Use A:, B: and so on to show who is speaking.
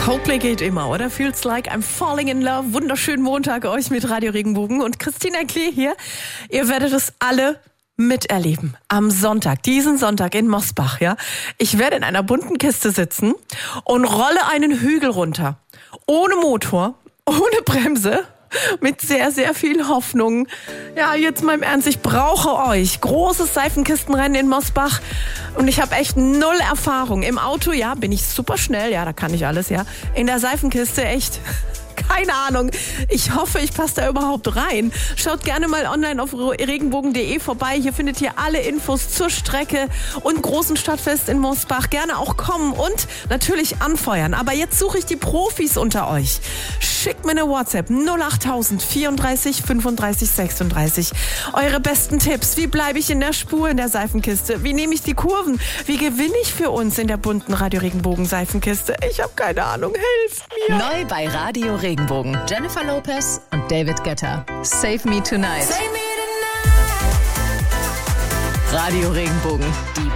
A: Coldplay geht immer, oder? Feels like I'm falling in love. Wunderschönen Montag euch mit Radio Regenbogen und Christina Klee hier. Ihr werdet es alle miterleben. Am Sonntag, diesen Sonntag in Mosbach, ja. Ich werde in einer bunten Kiste sitzen und rolle einen Hügel runter. Ohne Motor, ohne Bremse. Mit sehr, sehr viel Hoffnung. Ja, jetzt mal im Ernst, ich brauche euch. Großes Seifenkistenrennen in Mosbach. Und ich habe echt 0 Erfahrung. Im Auto, ja, bin ich super schnell. Ja, da kann ich alles, ja. In der Seifenkiste echt... Keine Ahnung. Ich hoffe, ich passe da überhaupt rein. Schaut gerne mal online auf regenbogen.de vorbei. Hier findet ihr alle Infos zur Strecke und großen Stadtfest in Mosbach. Gerne auch kommen und natürlich anfeuern. Aber jetzt suche ich die Profis unter euch. Schickt mir eine WhatsApp 08000 34 35 36. Eure besten Tipps. Wie bleibe ich in der Spur in der Seifenkiste? Wie nehme ich die Kurven? Wie gewinne ich für uns in der bunten Radio Regenbogen Seifenkiste? Ich habe keine Ahnung. Helft mir.
B: Neu bei Radio Regenbogen. Jennifer Lopez und David Guetta. Save Me Tonight.
C: Save me tonight.
B: Radio Regenbogen. Die